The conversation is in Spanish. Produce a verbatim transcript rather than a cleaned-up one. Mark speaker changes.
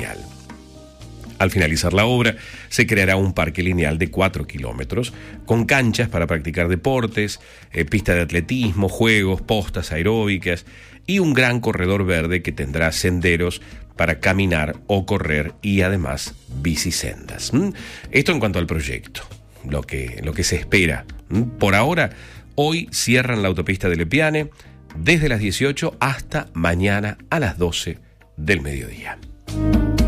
Speaker 1: lineal. Al finalizar la obra, se creará un parque lineal de cuatro kilómetros, con canchas para practicar deportes, eh, pista de atletismo, juegos, postas aeróbicas y un gran corredor verde que tendrá senderos para caminar o correr y además bicisendas. ¿Mm? Esto en cuanto al proyecto, lo que, lo que se espera. ¿Mm? Por ahora, hoy cierran la autopista de Lepiane desde las dieciocho hasta mañana a las doce del mediodía.